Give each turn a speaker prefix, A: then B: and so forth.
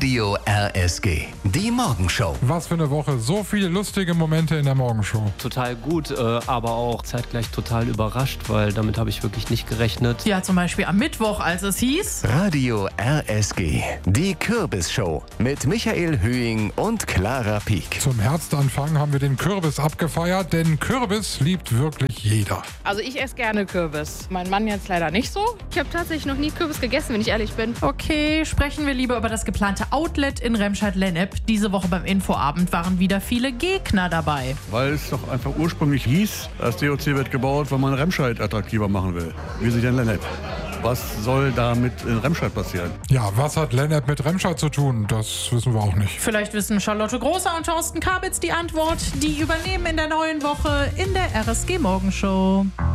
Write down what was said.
A: Radio RSG. Die Morgenshow.
B: Was für eine Woche. So viele lustige Momente in der Morgenshow.
C: Total gut, aber auch zeitgleich total überrascht, weil damit habe ich wirklich nicht gerechnet.
D: Ja, zum Beispiel am Mittwoch, als es hieß...
A: Radio RSG. Die Kürbisshow mit Michael Höhing und Clara Pieck.
B: Zum Herbstanfang haben wir den Kürbis abgefeiert, denn Kürbis liebt wirklich jeder.
E: Also ich esse gerne Kürbis. Mein Mann jetzt leider nicht so.
F: Ich habe tatsächlich noch nie Kürbis gegessen, wenn ich ehrlich bin.
D: Okay, sprechen wir lieber über das geplante Outlet in Remscheid-Lennep. Diese Woche beim Infoabend waren wieder viele Gegner dabei.
G: Weil es doch einfach ursprünglich hieß, das DOC wird gebaut, weil man Remscheid attraktiver machen will. Wie sich denn Lennep? Was soll damit in Remscheid passieren?
B: Ja, was hat Lennep mit Remscheid zu tun? Das wissen wir auch nicht.
D: Vielleicht wissen Charlotte Großer und Thorsten Kabitz die Antwort. Die übernehmen in der neuen Woche in der RSG Morgenshow.